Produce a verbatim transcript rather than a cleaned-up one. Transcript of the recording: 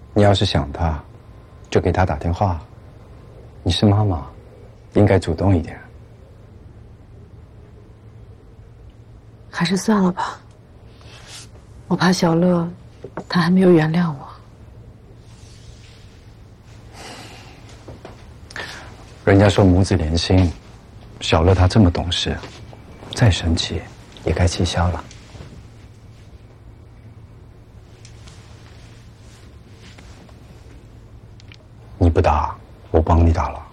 你要是想他，就给他打电话。你是妈妈，应该主动一点。 还是算了吧，我怕小乐他还没有原谅我。 人家说母子连心，小乐他这么懂事，再生气也该气消了。你不打，我帮你打了。